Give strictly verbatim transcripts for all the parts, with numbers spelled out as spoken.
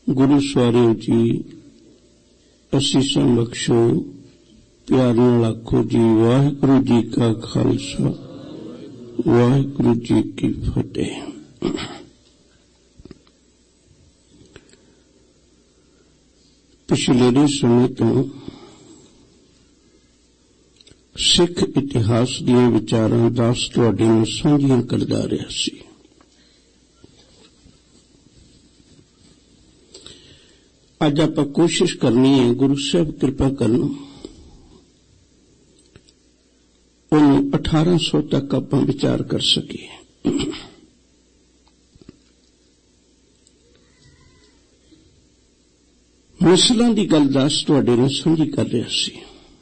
गुरु सवारियों जी असीसां बख्शो, प्यारियां लाखो जी। वाहिगुरु जी का खालसा, वाहिगुरु जी की फतेह। पिछले समय तो सिख इतिहास दीयां विचारां दस तुहाडे नाल साझीआं करदा रहा सी। अज आपां कोशिश करनी है, गुरु साहब कृपा करन, उन्हें अठारह सौ तक आपां विचार कर सकीए। मिसलां दी गल दस तुहाडे नाल साझी कर रहा सी।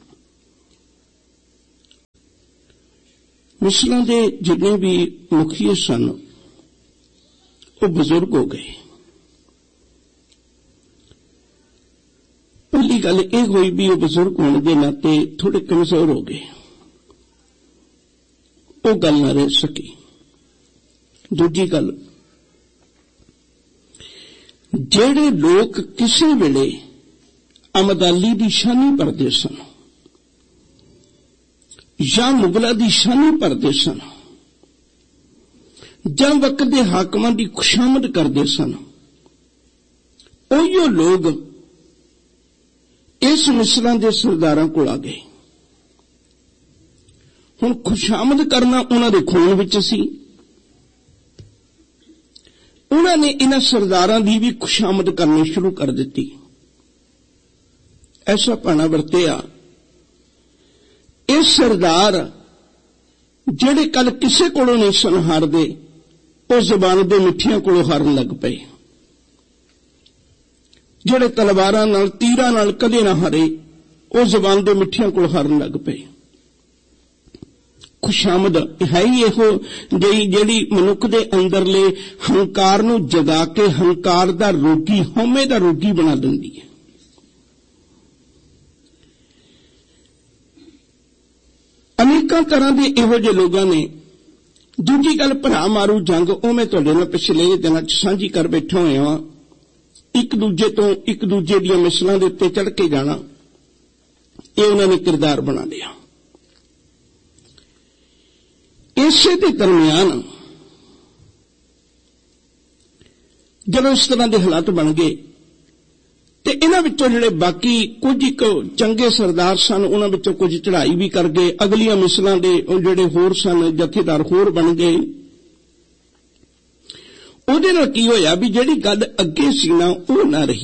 मिसलां दे जिन्ने भी मुखिए सन वो बुजुर्ग हो गए। पहली गल यह हुई भी वो बुजुर्ग होने के नाते थोड़े कमजोर हो गए, वो गल ना रह सकी। दूजी गल, जेड़े लोग किसी वेले अमदाली की शानी भरते सन या मुगलों की शानी भरते सन या वक्त के हाकमां की खुशामद करते सन, उहियो लोग इस मिसलां दे सरदारां कोल आ गए। हुण खुशामद करना उन्हां दे खून विच सी। उन्हां ने इन्हां सरदारां दी भी खुशामद करनी शुरू कर दिती। ऐसा भाना वरतिया, ये सरदार जेड़े कल किसे कोलों नहीं सन हारदे, वो ज़बान दे मिठियां कोलों हारन लग पए। जेड़े तलवारां नाल तीरां नाल कदे ना हारे, वो ज़बान दे मिठियां कोलों हारन लग पए। खुशामद है ही इहो जी जिहड़ी मनुख दे अंदरले हंकार नूं जगा के हंकार दा रोगी, हौमे दा रोगी बना दिंदी है। अनेकां तरह के इहो जिहे लोगां ने। दूजी गल, भरा मारू जंग, वो मैं तुहाडे नाल पिछले दिनां च साझी कर बैठा होया वां। एक दूजे तो एक दूजे दी मिसलां दे उत्ते चढ़ के जाना, ये उन्होंने किरदार बना लिया। इसे दे दरमियान जब इस तरह के हालात बन गए तो इन्हां विचों जिहड़े बाकी कुछ एक चंगे सरदार सन, उन्हां विचों कुछ चढ़ाई भी कर गए। अगलियां मिसलां दे जिहड़े होर सन जथेदार होर बन गए। ਉਹਦੇ ਨਾਲ ਕੀ ਹੋਇਆ भी ਜਿਹੜੀ गल अगे सी ना वो ना रही।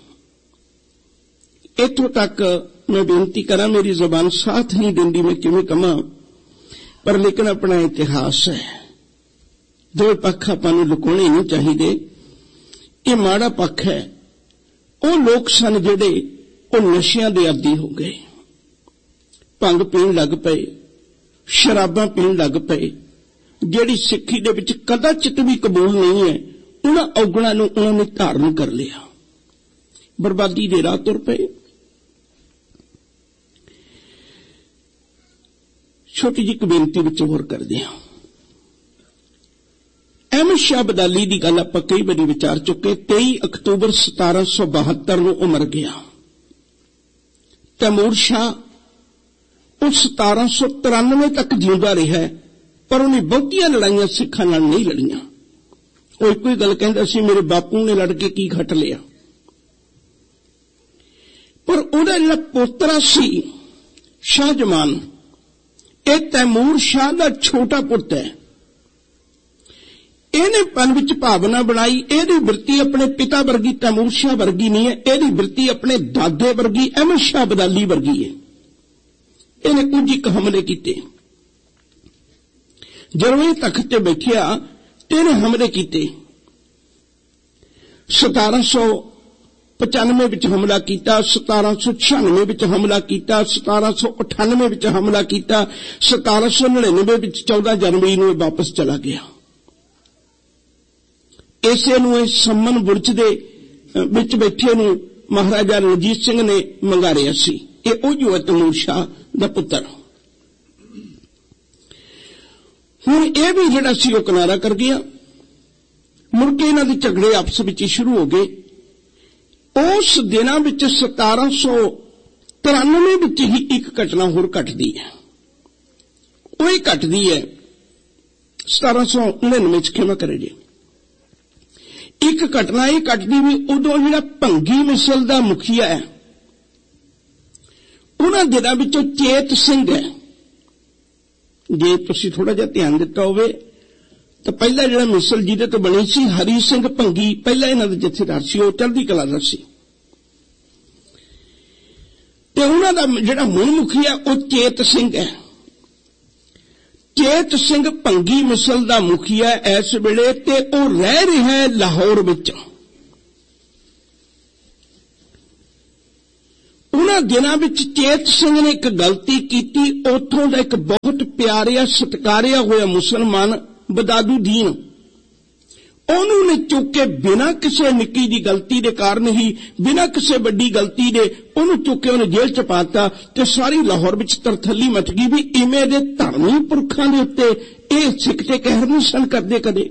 इत्थों तक मैं बेनती करा, मेरी जबान साथ नहीं देंदी, मैं किवें कहां, पर लेकिन अपना इतिहास है, दो पक्ष आपां नूं लुकाउणे नहीं चाहिए। ये माड़ा पक्ष है। वो लोग सन जिहड़े वो नशियां दे आदी हो गए, भंग पीण लग पे, शराबां पीण लग पे, जिहड़ी सिक्खी दे विच कदाचित भी कबूल नहीं है, उन्हां औगणां नूं उन्होंने धारण कर लिया, बर्बादी दे राह तुर पे। छोटी जी एक बेनती विच होर करदे हां। अहमद शाह अब्दाली की गल आपां कई बारी विचार चुके। तेई अक्तूबर सतारह सौ बहत्तर नूं वो मर गया। तैमूर शाह वो सतारह सौ तिरानवे तक जिंदा रहा है, पर उन्हें बहुतियां लड़ाइयां सिखां नाल नहीं लड़ियां। वो एक ही गल कहंदा सी, मेरे बापू ने लड़ के की घट लिया। पर उहदा जिहड़ा पोतरा सी शाहजमान, ये तैमूर शाह का छोटा पुत है। इहने मन विच भावना बनाई, इहदी वृत्ति अपने पिता वर्गी तैमूर शाह वर्गी नहीं है, इहदी वृत्ति अपने दादे वर्गी अहमद शाह अब्दाली वर्गी है। इहने कुछ एक हमले कीते। जदों ये तख्त ते बैठिया ते इहने हमले कीते। सतारह सौ पचानवे विच हमला कीता, सतारह सौ छियानवे विच हमला कीता, सतारह सौ अठानवे विच हमला कीता, सतारह सौ नड़िनवे विच चौदह जनवरी नूं वापस चला गया। इसे नूं सम्मन बुर्ज दे विच बैठे नूं महाराजा रणजीत सिंह ने मंगारिया सी। ये ओही है तैमूर शाह दा पुत्र। हुण यह भी जिहड़ा सी वो किनारा कर गया। मुड़ के इन्हां दे झगड़े आपस विच शुरू हो गए। उस दिनां विच सतारां सौ तिरानवे विच ही एक घटना होर घटदी है। वो ही घटदी है सतारां सौ नड़िनवे च, क्षमा करे जी। एक घटना ये घटदी भी उदों जिहड़ा भंगी मिसल दा मुखिया है, उन्हां दिनां विचों चेत सिंह है। जे तुसीं थोड़ा जिहा ध्यान दिता होवे तो पहला जिहड़ा मिसल जिहदे तो बनी सी हरी सिंह भंगी, पहला इन्हां दा जथेदार सी, वो चढ़दी कला दा सी। ते उन्हां दा जिहड़ा मूल मुखिया वो चेत सिंह है। चेत सिंह भंगी मिसल दा मुखिया इस वेले ते वो रह रहा है लाहौर विच। उन्हां दिनां विच चेत सिंह ने एक गलती कीती। उत्थों दा एक बहुत प्यारिया सत्कारिया होया मुसलमान बदादुद्दीन, उन्होंने ने चुक के बिना किसी निक्की दी गलती दे कारण ही, बिना किसी बड़ी गलती दे उन्होंने चुक के उन्हें जेल च पाता ते सारी लाहौर विच तरथली मच गई भी इवें दे धर्मी पुरखां दे उत्ते इह सिख ते कहर नहीं सन करदे कदे।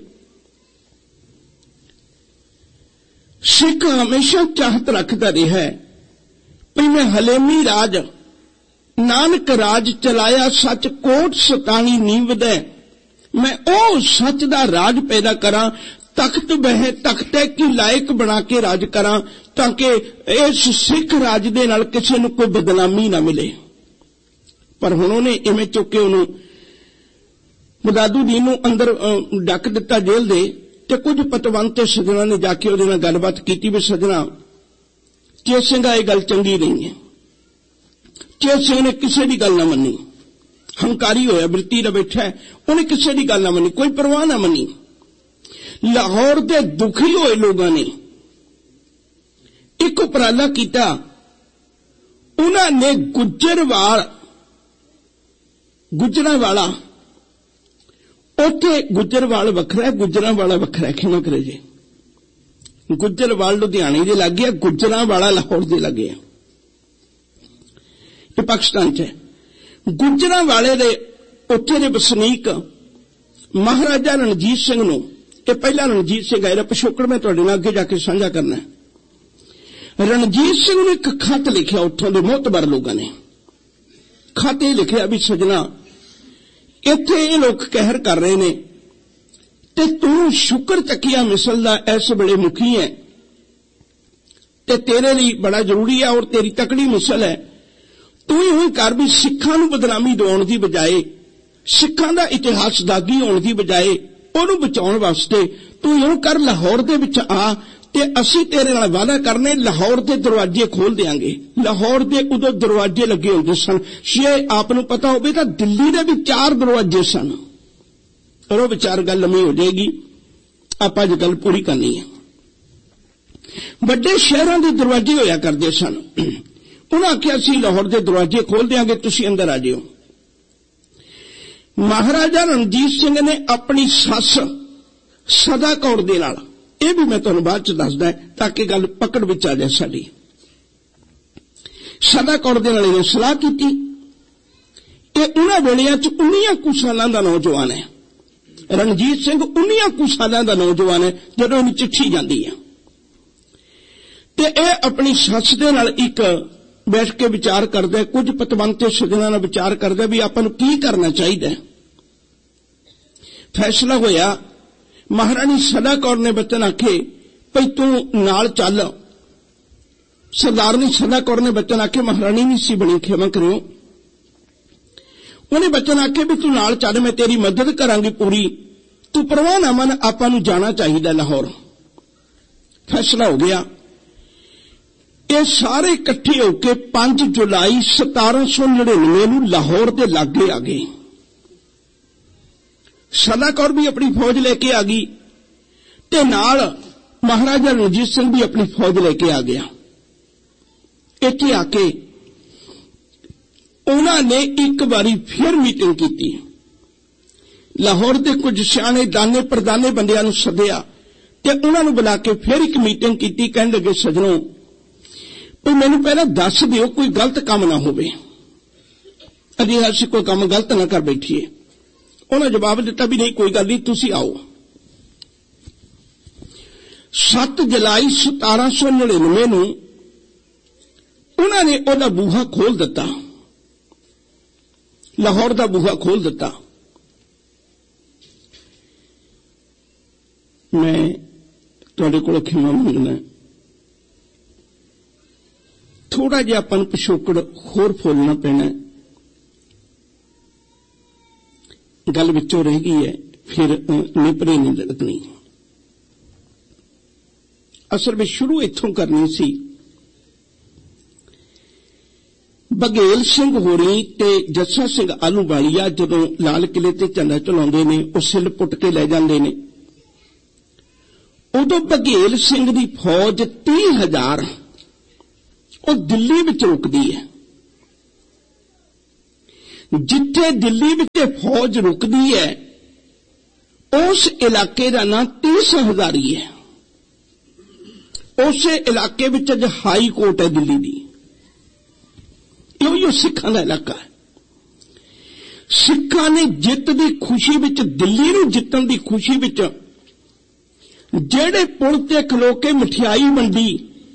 सिख हमेशा चाहत रखदा रहा है भी मैं हलेमी राज नानक राज चलाया, सच कोट सतानी नींवद है, मैं ओ सच दा राज पैदा करा, तख्त बह तख्ते की लायक बना के राज करा, ताकि इस सिख राज दे नाल किसी नूं कोई बदनामी ना मिले। पर हुण उहने इवें चुक के उहनूं बदादुद्दीन नूं अंदर डक दिता जेल दे, ते कुछ पतवंत ते सज्जणा ने जाके उहदे नाल गलबात कीती भी सज्जणा चेत सिंह ये गल चंगी नहीं है। चेत सिंह ने किसी की गल ना मनी, हंकारी होया वृत्ति दा बैठा है, उन्हें किसी की गल ना मनी, कोई परवाह ना मनी। लाहौर के दुखी होए लोगों ने एक उपराला किया, उन्होंने गुजरवाल गुजरावाला उथे गुजरवाल वखरा है, गुजरावाला वखरा है, क्षमा करे जी। गुजरवाल लुधियाने दे लगे, गुजरावाला लाहौर दे लगे, ये पाकिस्तान च है। गुजरावाले दे उत्थे दे वसनीक महाराजा रणजीत सिंह नूं, ये पहला रणजीत सिंह है, पिछोकड़ मैं तुहाडे नाल अगे जाके साझा करना है। रणजीत सिंह ने एक खत लिखिया, उत्थों दे मोहतबर लोगों ने खत ये लिखिया भी सजना इत्थे ये लोग कहर कर रहे ने ते तू शुक्र चकिया मिसल दा इस वेले मुखी है ते तेरे लिए बड़ा जरूरी है और तेरी तकड़ी मिसल है। तू ही हुई कर भी सिखां नूं बदनामी दिवाउण दी बजाए, सिखां दा इतिहास दागी होण दी बजाए उहनूं बचाउण वास्ते तू यूं कर लाहौर दे विच आ ते असीं तेरे नाल वादा करने लाहौर दे दरवाजे खोल देंगे। लाहौर दे उदों दरवाजे लगे होंदे सन, जे आप नूं पता होवे तां दिल्ली दे भी चार दरवाजे सन। और वो विचार गल लंमी हो जाएगी, आप अज गल पूरी करनी है। वड्डे शहरां दे दरवाजे होया करदे सन, उन्हां आख्या असीं लाहौर दे दरवाजे खोल देंगे, तुसीं अंदर आ जाओ। महाराजा रणजीत सिंह ने अपनी सस सदा कौर दे नाल, यह भी मैं तुहानूं बाद च दसदा ताकि गल पकड़ विच आ जाए साडी, सदा कौर दे नाल इहने सलाह कीती। यह उन्हां वेलियां च उन्नियां कुछ सालां दा नौजवान है, रणजीत सिंह उन्नियां कुछ सालां दा नौजवान है जदों इहनूं चिट्ठी जांदी है ते यह अपनी सस दे नाल एक बैठ के विचार करता है, कुछ पतवंते सज्जणा नाल विचार करता भी आपां नूं की करना चाहिए। फैसला होया, महाराणी सदा कौर ने बचन आखे भई तू नाल चल। सरदारनी सदा कौर ने बचन आखे, महाराणी नहीं सी बनी, क्षमा करियो, उन्हें बचन आखे भी तू नाल चल, मैं तेरी मदद करांगी पूरी, तू परवाह ना मन, आपां नूं जाना चाहिए लाहौर। फैसला हो गया। ये सारे इकट्ठे होकर पांच जुलाई सतारह सौ नड़िनवे नूं लाहौर के लागे आ गए। सदा कौर भी अपनी फौज लेके आ गई ते नाल महाराजा रणजीत सिंह भी अपनी फौज लेके आ गया। इत्थे आके उन्होंने एक बारी फिर मीटिंग की, लाहौर के कुछ सियाणे दाने प्रदाने बंदियां नूं सद्दिया ते उन्होंने बुला के फिर एक मीटिंग की। कहण लगे, सजनों तो मैनू पहले दस दिओ कोई गलत काम ना होवे, अजे असीं कोई काम गलत ना कर बैठीए। उन्होंने जवाब दिता भी नहीं, कोई गल नहीं, तुसीं आओ। सत्त जुलाई सतारा सौ नड़िनवे नूं उन्होंने उहदा बूहा खोल दिता, लाहौर का बूहा खोल दिता। मैं तुहाडे कोलों खिमा मंगना, थोड़ा जिहा आपां नूं पिछोकड़ होर फुलना पैना, गल विचों रह गई है, फिर निपरे नहीं लगनी। असल में शुरू इत्थों करनी सी। बघेल सिंह होरी ते जस्सा सिंह आलूवालिया जदों लाल किले ते झंडा चलाउंदे ने, उह सिल पुट के लै जांदे ने, उदों बघेल सिंह दी फौज तीह हजार ਉਹ ਦਿੱਲੀ ਵਿੱਚ ਰੁਕਦੀ ਹੈ। ਜਿੱਥੇ ਦਿੱਲੀ ਵਿੱਚ ਫੌਜ ਰੁਕਦੀ ਹੈ ਉਸ ਇਲਾਕੇ ਦਾ ਨਾਂ ਤੀਸ ਹਜ਼ਾਰੀ ਹੈ। ਉਸੇ ਇਲਾਕੇ ਵਿੱਚ ਅੱਜ ਹਾਈ ਕੋਰਟ ਹੈ ਦਿੱਲੀ ਦੀ। ਇਹੋ ਸਿੱਖਾਂ ਦਾ ਇਲਾਕਾ ਹੈ। ਸਿੱਖਾਂ ਨੇ ਜਿੱਤ ਦੀ ਖੁਸ਼ੀ ਵਿੱਚ, ਦਿੱਲੀ ਨੂੰ ਜਿੱਤਣ ਦੀ ਖੁਸ਼ੀ ਵਿੱਚ ਜਿਹੜੇ ਪੁਲ ਤੇ ਖਲੋ ਕੇ ਮਠਿਆਈ ਵੰਡੀ,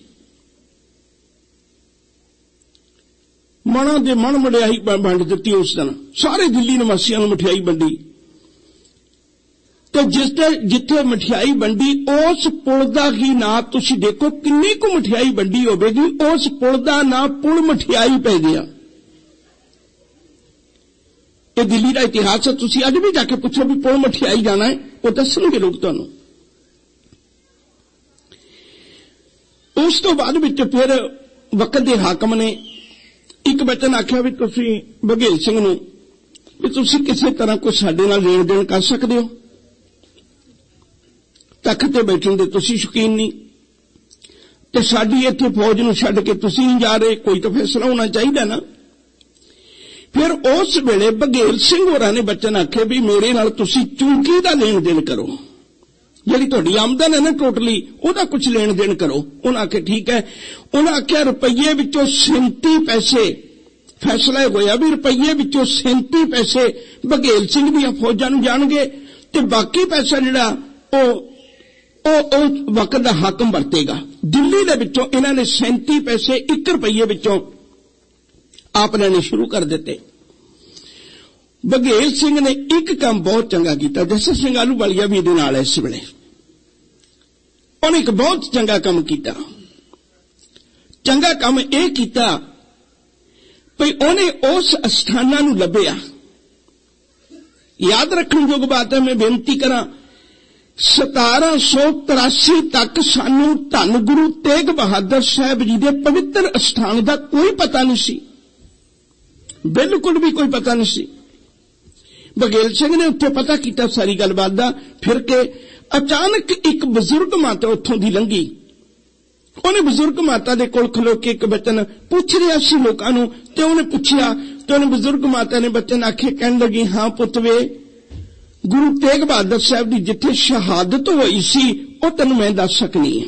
ਮਣਾ ਦੇ ਮਣ ਮੜਿਆਈ ਵੰਡ ਦਿੱਤੀ, ਉਸ ਦਿਨ ਸਾਰੇ ਦਿੱਲੀ ਨਿਵਾਸੀਆਂ ਨੂੰ ਮਠਿਆਈ ਵੰਡੀ। ਤੇ ਜਿਸ ਤੇ ਜਿੱਥੇ ਮਠਿਆਈ ਵੰਡੀ ਉਸ ਪੁਲ ਦਾ ਕੀ ਨਾਂ ਤੁਸੀਂ ਦੇਖੋ, ਕਿੰਨੀ ਕੁ ਮਠਿਆਈ ਵੰਡੀ ਹੋਵੇਗੀ, ਉਸ ਪੁਲ ਦਾ ਨਾਂ ਪੁਲ ਮਠਿਆਈ ਪੈ ਗਿਆ। ਇਹ ਦਿੱਲੀ ਦਾ ਇਤਿਹਾਸ ਹੈ। ਤੁਸੀਂ ਅੱਜ ਵੀ ਜਾ ਕੇ ਪੁੱਛੋ ਵੀ ਪੁਲ ਮਠਿਆਈ ਜਾਣਾ ਹੈ, ਉਹ ਦੱਸਣਗੇ ਲੋਕ ਤੁਹਾਨੂੰ। ਉਸ ਤੋਂ ਬਾਅਦ ਵਿੱਚ ਫਿਰ ਵਕਤ ਦੇ ਹਾਕਮ ਨੇ ਇੱਕ ਬਚਨ ਆਖਿਆ ਵੀ ਤੁਸੀਂ ਬਘੇਲ ਸਿੰਘ ਨੂੰ ਵੀ ਤੁਸੀਂ ਕਿਸੇ ਤਰ੍ਹਾਂ ਕੋਈ ਸਾਡੇ ਨਾਲ ਲੈਣ ਦੇਣ ਕਰ ਸਕਦੇ ਹੋ, ਤਖਤ ਤੇ ਬੈਠਣ ਦੇ ਤੁਸੀਂ ਸ਼ੌਕੀਨ ਨਹੀਂ, ਤੇ ਸਾਡੀ ਇੱਥੇ ਫੌਜ ਨੂੰ ਛੱਡ ਕੇ ਤੁਸੀਂ ਨਹੀਂ ਜਾ ਰਹੇ, ਕੋਈ ਤਾਂ ਫੈਸਲਾ ਹੋਣਾ ਚਾਹੀਦਾ ਨਾ। ਫਿਰ ਉਸ ਵੇਲੇ ਬਘੇਲ ਸਿੰਘ ਹੋਰਾਂ ਨੇ ਬਚਨ ਆਖੇ ਵੀ ਮੇਰੇ ਨਾਲ ਤੁਸੀਂ ਚੂੰਕੀ ਦਾ ਲੈਣ ਦੇਣ ਕਰੋ, ਜਿਹੜੀ ਤੁਹਾਡੀ ਆਮਦਨ ਹੈ ਨਾ ਟੋਟਲੀ, ਉਹਦਾ ਕੁਝ ਲੈਣ ਦੇਣ ਕਰੋ। ਉਹਨਾਂ ਆਖਿਆ ਠੀਕ ਹੈ। ਉਹਨਾਂ ਆਖਿਆ ਰੁਪਈਏ ਵਿੱਚੋਂ ਸੈਂਤੀ ਪੈਸੇ, ਫੈਸਲਾ ਹੋਇਆ ਵੀ ਰੁਪਈਏ ਵਿੱਚੋਂ ਸੈਂਤੀ ਪੈਸੇ ਬਘੇਲ ਸਿੰਘ ਦੀਆਂ ਫੌਜਾਂ ਨੂੰ ਜਾਣਗੇ, ਤੇ ਬਾਕੀ ਪੈਸਾ ਜਿਹੜਾ ਉਹ ਉਹ ਉਹ ਵਕਤ ਦਾ ਹਾਕਮ ਵਰਤੇਗਾ। ਦਿੱਲੀ ਦੇ ਵਿੱਚੋਂ ਇਹਨਾਂ ਨੇ ਸੈਂਤੀ ਪੈਸੇ ਇੱਕ ਰੁਪਈਏ ਵਿੱਚੋਂ ਆਪ ਲੈਣੇ ਸ਼ੁਰੂ ਕਰ ਦਿੱਤੇ। ਬਘੇਲ ਸਿੰਘ ਨੇ ਇੱਕ ਕੰਮ ਬਹੁਤ ਚੰਗਾ ਕੀਤਾ, ਜੱਸਾ ਸਿੰਘ ਆਲੂਵਾਲੀਆ ਵੀ ਇਹਦੇ ਨਾਲ ਇਸ ਵੇਲੇ, ਉਹਨੇ ਇੱਕ ਬਹੁਤ ਚੰਗਾ ਕੰਮ ਕੀਤਾ। ਚੰਗਾ ਕੰਮ ਇਹ ਕੀਤਾ ਭਈ ਉਹਨੇ ਉਸ ਅਸਥਾਨਾਂ ਨੂੰ ਲੱਭਿਆ। ਯਾਦ ਰੱਖਣਯੋਗ ਬਾਤ ਹੈ, ਮੈਂ ਬੇਨਤੀ ਕਰਾਂ, ਸਤਾਰਾਂ ਸੌ ਤਰਾਸੀ ਤੱਕ ਸਾਨੂੰ ਧੰਨ ਗੁਰੂ ਤੇਗ ਬਹਾਦਰ ਸਾਹਿਬ ਜੀ ਦੇ ਪਵਿੱਤਰ ਅਸਥਾਨ ਦਾ ਕੋਈ ਪਤਾ ਨਹੀਂ ਸੀ, ਬਿਲਕੁਲ ਵੀ ਕੋਈ ਪਤਾ ਨਹੀਂ ਸੀ। ਬਘੇਲ ਸਿੰਘ ਨੇ ਉੱਥੇ ਪਤਾ ਕੀਤਾ ਸਾਰੀ ਗੱਲਬਾਤ ਦਾ। ਫਿਰ ਕੇ ਅਚਾਨਕ ਇੱਕ ਬਜ਼ੁਰਗ ਮਾਤਾ ਉੱਥੋਂ ਦੀ ਲੰਘੀ। ਉਹਨੇ ਬਜ਼ੁਰਗ ਮਾਤਾ ਦੇ ਕੋਲ ਖਲੋ ਕੇ ਇੱਕ ਬਚਨ ਪੁੱਛ ਰਿਹਾ ਸੀ ਲੋਕਾਂ ਨੂੰ, ਤੇ ਉਹਨੇ ਪੁੱਛਿਆ ਤੇ ਉਹਨੇ ਬਜ਼ੁਰਗ ਮਾਤਾ ਨੇ ਬਚਨ ਆਖੇ, ਕਹਿਣ ਲੱਗੀ, ਹਾਂ ਪੁੱਤ ਵੇ, ਗੁਰੂ ਤੇਗ ਬਹਾਦਰ ਸਾਹਿਬ ਦੀ ਜਿੱਥੇ ਸ਼ਹਾਦਤ ਹੋਈ ਸੀ ਉਹ ਤੈਨੂੰ ਮੈਂ ਦੱਸ ਸਕਣੀ ਹੈ,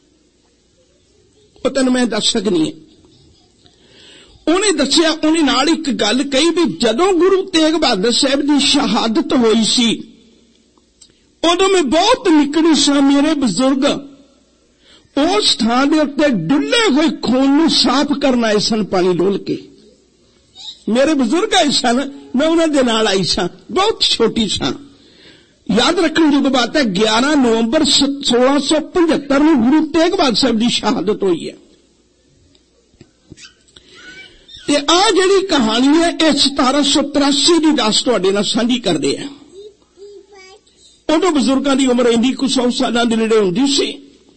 ਉਹ ਤੈਨੂੰ ਮੈਂ ਦੱਸ ਸਕਣੀ ਹੈ। ਉਹਨੇ ਦੱਸਿਆ, ਉਹਨੇ ਨਾਲ ਇੱਕ ਗੱਲ ਕਹੀ ਵੀ ਜਦੋਂ ਗੁਰੂ ਤੇਗ ਬਹਾਦਰ ਸਾਹਿਬ ਦੀ ਸ਼ਹਾਦਤ ਹੋਈ ਸੀ ਉਦੋਂ ਮੈਂ ਬਹੁਤ ਨਿਕੜੀ ਸਾਂ। ਮੇਰੇ ਬਜ਼ੁਰਗ ਉਸ ਥਾਂ ਦੇ ਉੱਤੇ ਡੁੱਲੇ ਹੋਏ ਖੂਨ ਨੂੰ ਸਾਫ਼ ਕਰਨ ਆਏ ਸਨ, ਪਾਣੀ ਡੋਲ ਕੇ। ਮੇਰੇ ਬਜ਼ੁਰਗ ਆਏ ਸਨ, ਮੈਂ ਉਹਨਾਂ ਦੇ ਨਾਲ ਆਈ ਸਾਂ, ਬਹੁਤ ਛੋਟੀ ਸਾਂ। ਯਾਦ ਰੱਖਣ ਦੀ ਬਾਤ ਹੈ, ਗਿਆਰਾਂ ਨਵੰਬਰ ਸੋਲਾਂ ਸੌ ਪਝੱਤਰ ਨੂੰ ਗੁਰੂ ਤੇਗ ਬਹਾਦਰ ਸਾਹਿਬ ਦੀ ਸ਼ਹਾਦਤ ਹੋਈ ਹੈ। ਤੇ ਆ ਜਿਹੜੀ ਕਹਾਣੀ ਹੈ ਇਹ ਸਤਾਰਾਂ ਸੌ ਤਰਾਸੀ ਦੀ ਦੱਸ ਤੁਹਾਡੇ ਨਾਲ ਸਾਂਝੀ ਕਰਦੇ ਆ। ਉਦੋਂ ਬਜ਼ੁਰਗਾਂ ਦੀ ਉਮਰ ਇੰਨੀ ਕੁ ਸੌ ਸਾਲਾਂ ਦੇ ਨੇੜੇ ਹੁੰਦੀ ਸੀ।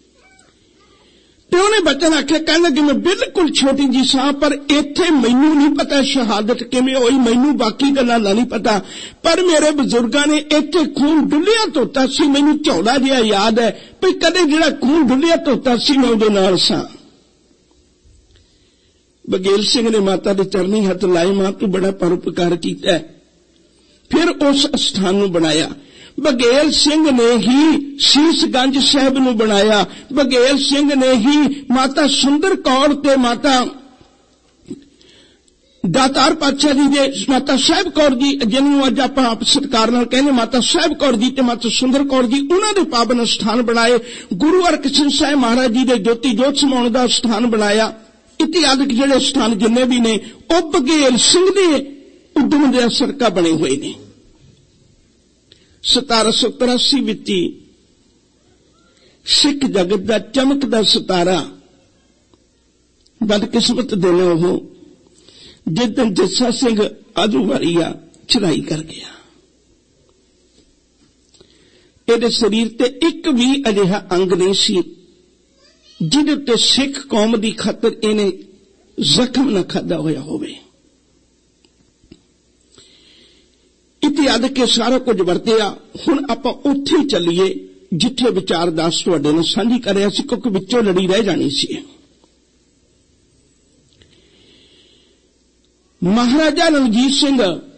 ਤੇ ਉਹਨੇ ਬਚਨ ਆਖਿਆ, ਕਹਿਣ ਲੱਗੇ, ਮੈਂ ਬਿਲਕੁਲ ਛੋਟੀ ਜੀ ਸਾਂ, ਪਰ ਇੱਥੇ ਮੈਨੂੰ ਨਹੀਂ ਪਤਾ ਸ਼ਹਾਦਤ ਕਿਵੇਂ ਹੋਈ, ਮੈਨੂੰ ਬਾਕੀ ਗੱਲਾਂ ਦਾ ਨਹੀਂ ਪਤਾ, ਪਰ ਮੇਰੇ ਬਜ਼ੁਰਗਾਂ ਨੇ ਇੱਥੇ ਖੂਨ ਡੁੱਲਿਆ ਧੋਤਾ ਸੀ। ਮੈਨੂੰ ਝੌਲਾ ਜਿਹਾ ਯਾਦ ਹੈ ਵੀ ਕਦੇ ਜਿਹੜਾ ਖੂਨ ਡੁੱਲਿਆ ਧੋਤਾ ਸੀ ਮੈਂ ਉਹਦੇ ਨਾਲ ਸਾਂ। ਬਘੇਲ ਸਿੰਘ ਨੇ ਮਾਤਾ ਦੇ ਚਰਨੀ ਹੱਥ ਲਾਏ, ਮਾਂ ਤੂੰ ਬੜਾ ਪਰਉਪਕਾਰ ਕੀਤਾ। ਫਿਰ ਉਸ ਸਥਾਨ ਨੂੰ ਬਣਾਇਆ। ਬਘੇਲ ਸਿੰਘ ਨੇ ਹੀ ਸੀਸਗੰਜ ਸਾਹਿਬ ਨੂੰ ਬਣਾਇਆ। ਬਘੇਲ ਸਿੰਘ ਨੇ ਹੀ ਮਾਤਾ ਸੁੰਦਰ ਕੌਰ ਤੇ ਮਾਤਾ ਦਾਤਾਰ ਪਾਤਸ਼ਾਹ ਜੀ ਦੇ ਮਾਤਾ ਸਾਹਿਬ ਕੌਰ ਜੀ, ਜਿਹਨੂੰ ਅੱਜ ਆਪਾਂ ਆਪ ਸਤਿਕਾਰ ਨਾਲ ਕਹਿੰਦੇ ਮਾਤਾ ਸਾਹਿਬ ਕੌਰ ਜੀ ਤੇ ਮਾਤਾ ਸੁੰਦਰ ਕੌਰ ਜੀ, ਉਹਨਾਂ ਦੇ ਪਾਵਨ ਸਥਾਨ ਬਣਾਏ। ਗੁਰੂ ਹਰਕ੍ਰਿਸ਼ਨ ਸਾਹਿਬ ਮਹਾਰਾਜ ਜੀ ਦੇ ਜੋਤੀ ਜੋਤ ਸਮਾਉਣ ਦਾ ਸਥਾਨ ਬਣਾਇਆ। ਇਤਿਹਾਸਕ ਜਿਹੜੇ ਸਥਾਨ ਜਿੰਨੇ ਵੀ ਨੇ ਉਹ ਬਘੇਲ ਸਿੰਘ ਦੇ ਉਦਮ ਦੇ ਸਰਕਾ ਬਣੇ ਹੋਏ ਨੇ। ਸਤਾਰਾਂ ਸੌ ਤਰਾਸੀ ਵਿੱਚ ਸਿੱਖ ਜਗਤ ਦਾ ਚਮਕਦਾ ਸਿਤਾਰਾ ਬਦਕਿਸਮਤ ਦਿਨ ਉਹ ਜਿਸ ਦਿਨ ਜੱਸਾ ਸਿੰਘ ਆਜੂਵਾਲੀਆ ਚੜਾਈ ਕਰ ਗਿਆ। ਇਹਦੇ ਸਰੀਰ ਤੇ ਇੱਕ ਵੀ ਅਜਿਹਾ ਅੰਗ ਨਹੀਂ ਸੀ ਜਿਹਦੇ ਉੱਤੇ ਸਿੱਖ ਕੌਮ ਦੀ ਖਾਤਰ ਇਹਨੇ ਜ਼ਖਮ ਨਾ ਖਾਧਾ ਹੋਇਆ ਹੋਵੇ। ਇਤਿਹਾਸ ਕੇ ਸਾਰਾ ਕੁਝ ਵਰਤਿਆ। ਹੁਣ ਆਪਾਂ ਉੱਥੇ ਚੱਲੀਏ ਜਿੱਥੇ ਵਿਚਾਰਦਾਸ ਤੁਹਾਡੇ ਨਾਲ ਸਾਂਝੀ ਕਰ ਰਿਹਾ ਸੀ, ਕਿਉਂਕਿ ਵਿੱਚੋਂ ਲੜੀ ਰਹਿ ਜਾਣੀ ਸੀ। ਮਹਾਰਾਜਾ ਰਣਜੀਤ ਸਿੰਘ